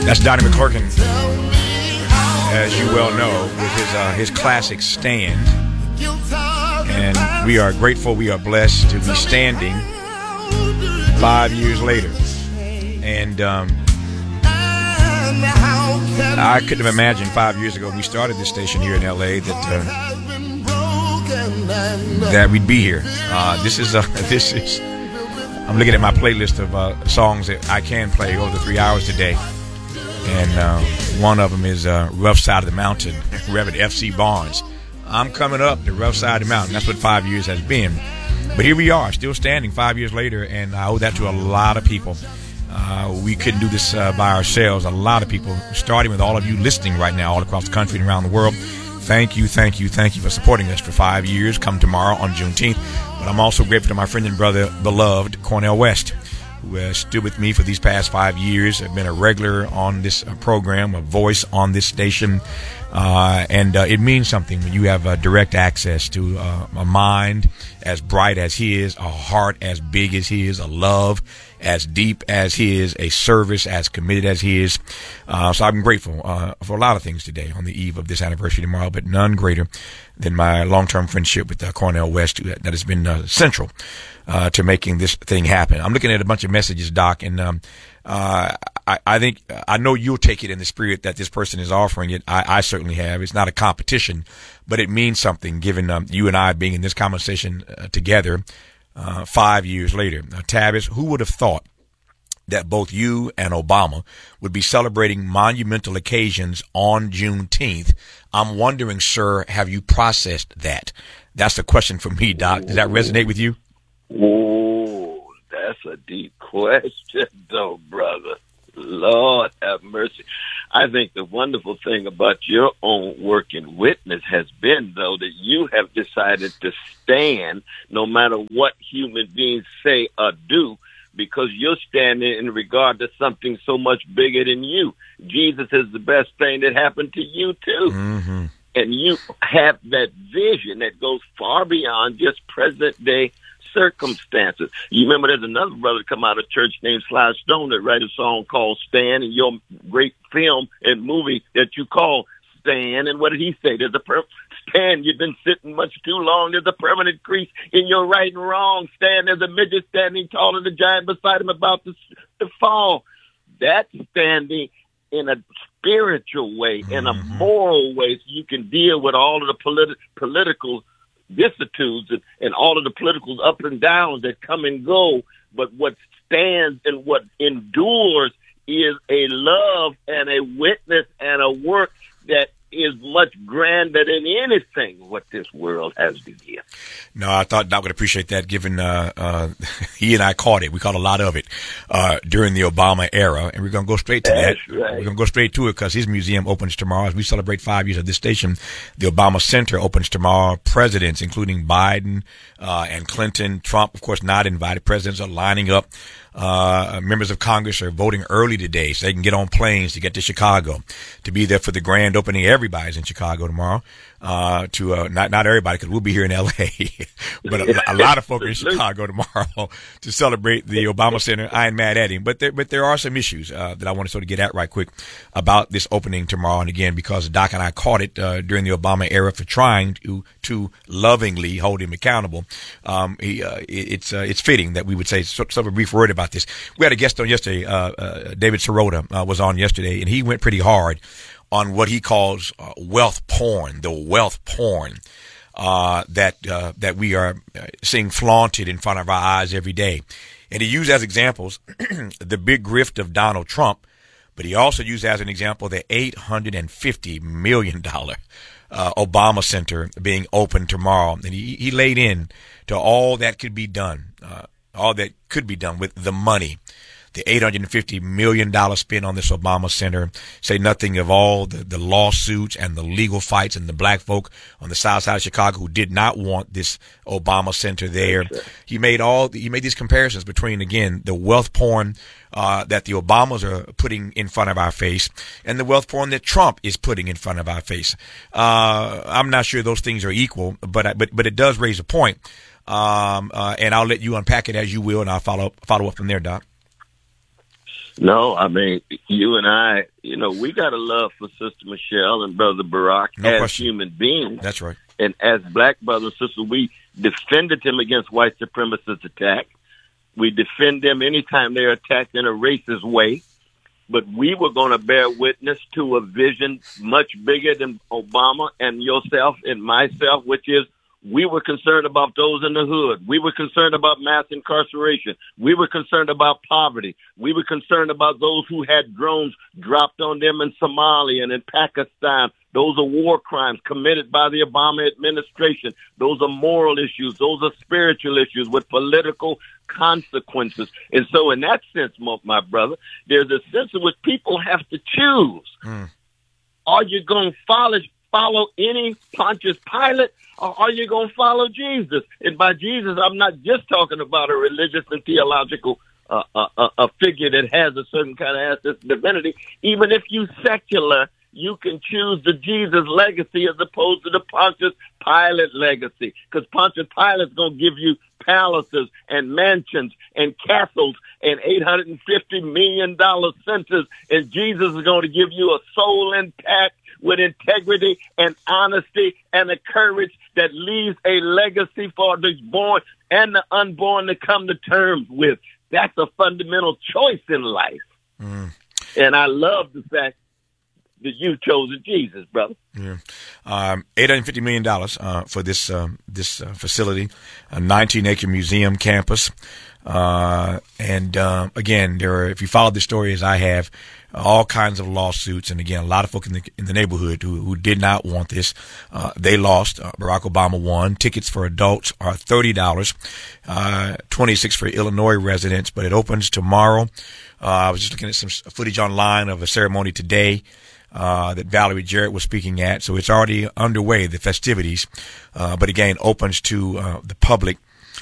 That's Donnie McClurkin, as you well know, with his classic Stand. And we are grateful, we are blessed to be standing 5 years later. And I couldn't have imagined 5 years ago when we started this station here in L.A. that we'd be here. This is I'm looking at my playlist of songs that I can play over the 3 hours today. And one of them is Rough Side of the Mountain, Reverend F.C. Barnes. I'm coming up the rough side of the mountain. That's what 5 years has been. But here we are, still standing 5 years later, and I owe that to a lot of people. We couldn't do this by ourselves. A lot of people, starting with all of you listening right now all across the country and around the world. Thank you for supporting us for 5 years. Come tomorrow on Juneteenth. But I'm also grateful to my friend and brother, beloved Cornel West, who has stood with me for these past 5 years. I've been a regular on this program, a voice on this station. And it means something when you have direct access to a mind as bright as his, a heart as big as his, a love as deep as his, a service as committed as his. So I'm grateful for a lot of things today on the eve of this anniversary tomorrow, but none greater than my long-term friendship with Cornel West that has been central to making this thing happen. I'm looking at a bunch of messages, Doc, and I think I know you'll take it in the spirit that this person is offering it. I certainly have. It's not a competition, but it means something given you and I being in this conversation together 5 years later. Tavis, who would have thought that both you and Obama would be celebrating monumental occasions on Juneteenth? I'm wondering, sir, have you processed that? That's the question for me, Doc. Does that resonate with you? Oh, that's a deep question, though, brother. Lord have mercy. I think the wonderful thing about your own work and witness has been, though, that you have decided to stand no matter what human beings say or do, because you're standing in regard to something so much bigger than you. Jesus is the best thing that happened to you, too. Mm-hmm. And you have that vision that goes far beyond just present day circumstances. You remember there's another brother come out of church named Sly Stone that wrote a song called Stand, and your great film and movie that you call Stand. And what did he say? There's a stand, you've been sitting much too long. There's a permanent crease in your right and wrong. Stand, there's a midget standing tall and the giant beside him about to fall. That's standing in a spiritual way, in a moral way, so you can deal with all of the political vicissitudes and all of the political up and downs that come and go. But what stands and what endures is a love and a witness and a work that is much grander than anything what this world has to give. No, I thought Doc would appreciate that, given he and I caught it. We caught a lot of it during the Obama era, and we're going to go straight to that. Right. We're going to go straight to it because his museum opens tomorrow. As we celebrate 5 years of this station, the Obama Center opens tomorrow. Presidents, including Biden and Clinton, Trump, of course, not invited. Presidents are lining up. Members of Congress are voting early today so they can get on planes to get to Chicago to be there for the grand opening. Everybody's in Chicago tomorrow. Not everybody, because we'll be here in L.A., but a lot of folks are in Chicago tomorrow to celebrate the Obama Center. I ain't mad at him, but there are some issues that I want to sort of get at right quick about this opening tomorrow. And again, because Doc and I caught it during the Obama era for trying to lovingly hold him accountable. It's fitting that we would say sort of a brief word about this. We had a guest on yesterday, David Sirota was on yesterday, and he went pretty hard on what he calls wealth porn, the wealth porn that we are seeing flaunted in front of our eyes every day. And he used as examples the big grift of Donald Trump, but he also used as an example the $850 million Obama Center being open tomorrow. And he laid in to all that could be done with the money. The $850 million spent on this Obama Center, say nothing of all the lawsuits and the legal fights and the black folk on the south side of Chicago who did not want this Obama Center there. He made these comparisons between, again, the wealth porn that the Obamas are putting in front of our face and the wealth porn that Trump is putting in front of our face. I'm not sure those things are equal, but it does raise a point. And I'll let you unpack it as you will, and I'll follow up from there, Doc. No, I mean, you and I, we got a love for Sister Michelle and Brother Barack as question. human beings. That's right. And as black brothers and sisters, we defended them against white supremacist attack. We defend them anytime they're attacked in a racist way. But we were going to bear witness to a vision much bigger than Obama and yourself and myself, which is we were concerned about those in the hood. We were concerned about mass incarceration. We were concerned about poverty. We were concerned about those who had drones dropped on them in Somalia and in Pakistan. Those are war crimes committed by the Obama administration. Those are moral issues. Those are spiritual issues with political consequences. And so in that sense, my brother, there's a sense in which people have to choose. Are you going to follow any Pontius Pilate, or are you going to follow Jesus? And by Jesus, I'm not just talking about a religious and theological a figure that has a certain kind of access to divinity. Even if you secular, you can choose the Jesus legacy as opposed to the Pontius Pilate legacy. Because Pontius Pilate's going to give you palaces and mansions and castles and $850 million centers. And Jesus is going to give you a soul intact with integrity and honesty and a courage that leaves a legacy for the born and the unborn to come to terms with. That's a fundamental choice in life. And I love the fact that you chose Jesus, brother. Yeah. $850 million for this facility, a 19-acre museum campus. And again, there are, if you follow the story as I have, all kinds of lawsuits. And again, a lot of folk in the neighborhood who did not want this. They lost. Barack Obama won. Tickets for adults are $30, $26 for Illinois residents, but it opens tomorrow. I was just looking at some footage online of a ceremony today that Valerie Jarrett was speaking at. So it's already underway, the festivities. But again, opens to the public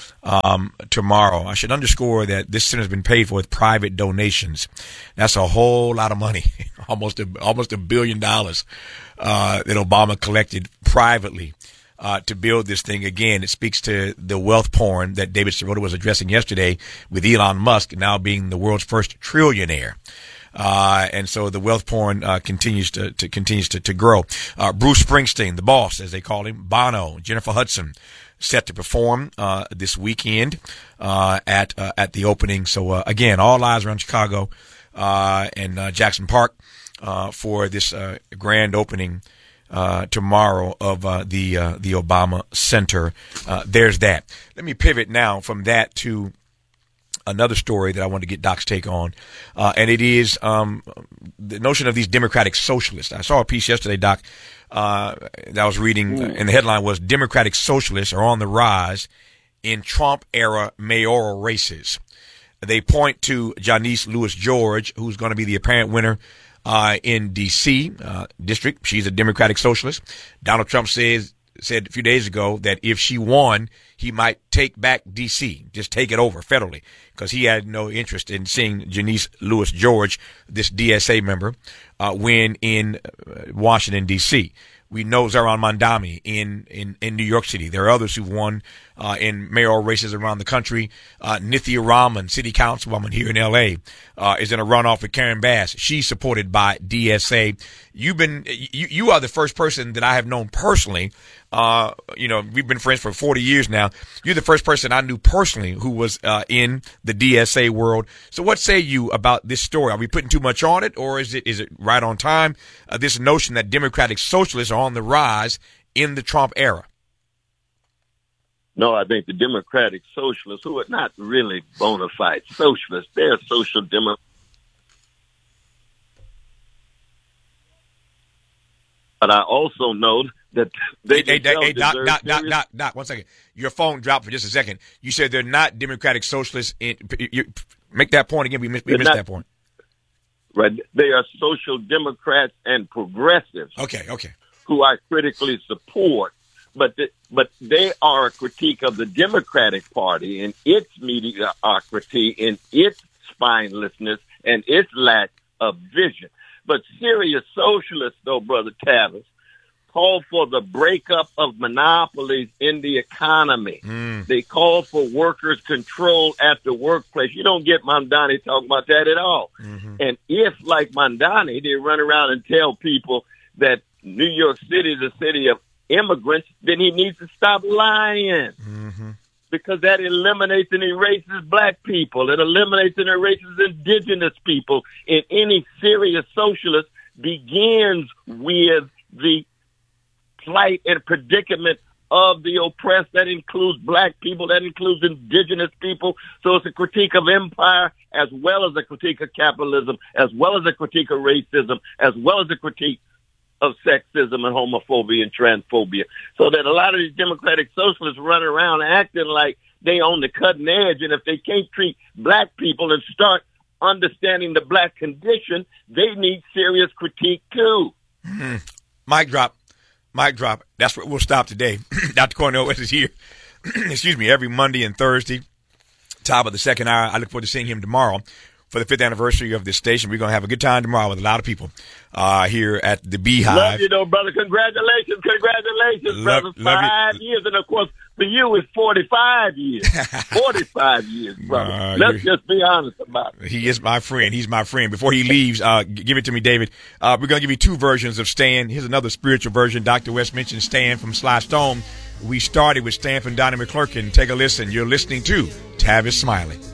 tomorrow. I should underscore that this center has been paid for with private donations. That's a whole lot of money, almost $1 billion that Obama collected privately to build this thing. Again, it speaks to the wealth porn that David Sirota was addressing yesterday with Elon Musk now being the world's first trillionaire. And so the wealth porn continues to grow. Bruce Springsteen, the boss, as they call him, Bono, Jennifer Hudson, set to perform this weekend at the opening. So again, all eyes around Chicago and Jackson Park for this grand opening tomorrow of the Obama Center. There's that. Let me pivot now from that to another story that I want to get Doc's take on, and it is the notion of these democratic socialists. I saw a piece yesterday, Doc, that I was reading, and the headline was "Democratic Socialists are on the rise in Trump-era mayoral races." They point to Janice Lewis George, who's going to be the apparent winner in D.C. district. She's a Democratic Socialist. Donald Trump said a few days ago that if she won, he might take back D.C., just take it over federally, because he had no interest in seeing Janice Lewis George, this DSA member, win in Washington, D.C. We know Zohran Mamdani in New York City. There are others who've won in mayoral races around the country. Nithya Raman, city councilwoman here in L.A., is in a runoff with Karen Bass. She's supported by DSA. You are the first person that I have known personally. We've been friends for 40 years now. You're the first person I knew personally who was in the DSA world. So what say you about this story? Are we putting too much on it, or is it right on time? This notion that Democratic Socialists are on the rise in the Trump era. No, I think the Democratic Socialists, who are not really bona fide socialists, they're social democrats. But I also know that Doc, 1 second. Your phone dropped for just a second. You said they're not Democratic Socialists. Make that point again. We missed that point. Right. They are social democrats and progressives. Okay. Who I critically support. But they are a critique of the Democratic Party and its mediocrity and its spinelessness and its lack of vision. But serious socialists, though, Brother Tavis, called for the breakup of monopolies in the economy. They called for workers' control at the workplace. You don't get Mamdani talking about that at all. And if, like Mamdani, they run around and tell people that New York City is a city of immigrants, then he needs to stop lying. Because that eliminates and erases black people. It eliminates and erases indigenous people. And any serious socialist begins with the plight and predicament of the oppressed. That includes black people. That includes indigenous people. So it's a critique of empire as well as a critique of capitalism, as well as a critique of racism, as well as a critique of sexism and homophobia and transphobia. So that a lot of these democratic socialists run around acting like they on the cutting edge, and if they can't treat black people and start understanding the black condition, they need serious critique too. Mic drop. Mic drop. That's where we'll stop today. Dr. Cornel West is here, excuse me, every Monday and Thursday, top of the second hour. I look forward to seeing him tomorrow for the 5th anniversary of this station. We're going to have a good time tomorrow with a lot of people here at the Beehive. Love you, though, brother. Congratulations, brother. 5 years, and of course, for you, it's 45 years. 45 years, brother. Let's just be honest about it. He is my friend. He's my friend. Before he leaves, give it to me, David. We're going to give you 2 versions of Stan. Here's another spiritual version. Dr. West mentioned Stan from Sly Stone. We started with Stan from Donnie McClurkin. Take a listen. You're listening to Tavis Smiley.